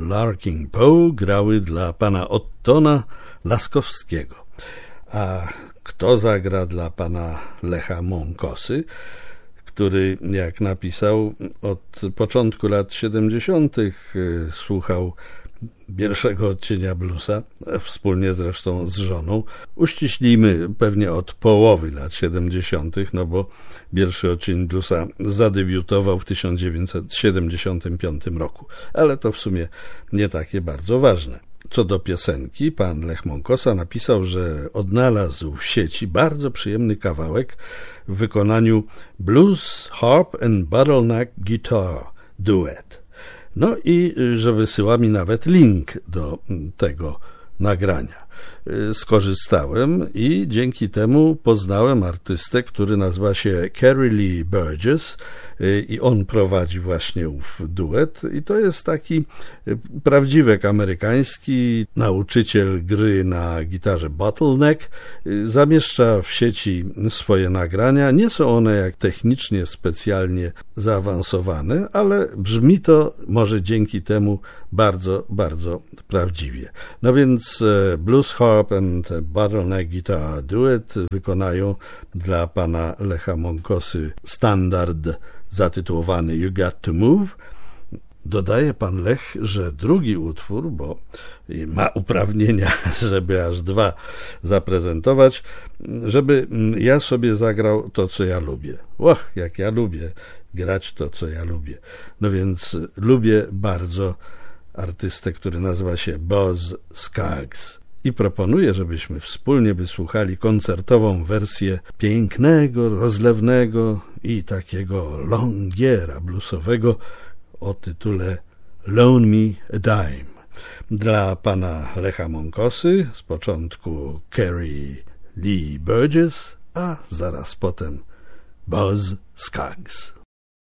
Larking Poe grały dla pana Ottona Laskowskiego. A kto zagra dla pana Lecha Monkosy, który, jak napisał, od początku lat 70. słuchał pierwszego odcienia bluesa, wspólnie zresztą z żoną. Uściślimy pewnie od połowy lat 70., no bo pierwszy odcień bluesa zadebiutował w 1975 roku, ale to w sumie nie takie bardzo ważne. Co do piosenki, pan Lech Monkosa napisał, że odnalazł w sieci bardzo przyjemny kawałek w wykonaniu Blues, Harp and Bottleneck Guitar Duet. No i że wysyła mi nawet link do tego nagrania. Skorzystałem i dzięki temu poznałem artystę, który nazywa się Kerry Lee Burgess i on prowadzi właśnie ów duet i to jest taki prawdziwek amerykański, nauczyciel gry na gitarze bottleneck, zamieszcza w sieci swoje nagrania. Nie są one jak technicznie specjalnie zaawansowane, ale brzmi to może dzięki temu bardzo, bardzo prawdziwie. No więc Blues, Harp and Bottleneck Guitar Duet wykonają dla pana Lecha Monkosy standard zatytułowany You Got to Move. Dodaje pan Lech, że drugi utwór, bo ma uprawnienia, żeby aż dwa zaprezentować, żeby ja sobie zagrał to, co ja lubię. Jak ja lubię grać to, co ja lubię. No więc lubię bardzo artystę, który nazywa się Buzz Skaggs. I proponuję, żebyśmy wspólnie wysłuchali koncertową wersję pięknego, rozlewnego i takiego longiera bluesowego o tytule Loan Me a Dime. Dla pana Lecha Monkosy z początku Kerry Lee Burgess, a zaraz potem Buzz Skaggs.